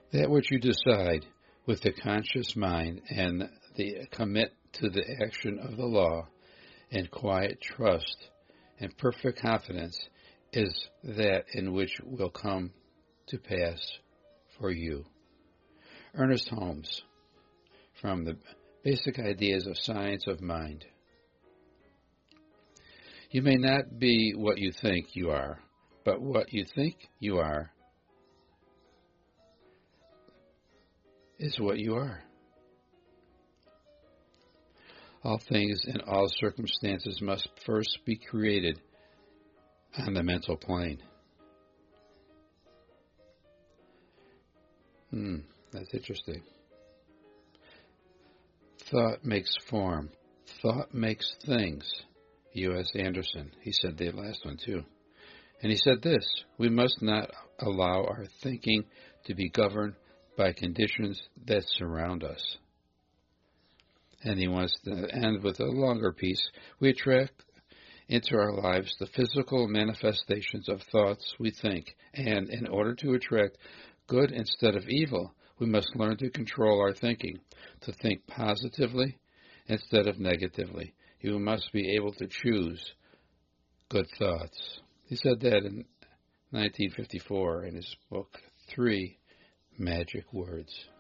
That which you decide with the conscious mind and the commit to the action of the law in quiet trust and perfect confidence is that in which will come to pass for you. Ernest Holmes, from the Basic Ideas of Science of Mind. You may not be what you think you are, but what you think you are is what you are. All things and all circumstances must first be created on the mental plane. That's interesting. Thought makes form. Thought makes things. U.S. Anderson. He said the last one too. And he said this: we must not allow our thinking to be governed by conditions that surround us. And he wants to end with a longer piece. We attract into our lives the physical manifestations of thoughts we think, and in order to attract good instead of evil, we must learn to control our thinking, to think positively instead of negatively. You must be able to choose good thoughts. He said that in 1954 in his book, 3 Magic Words.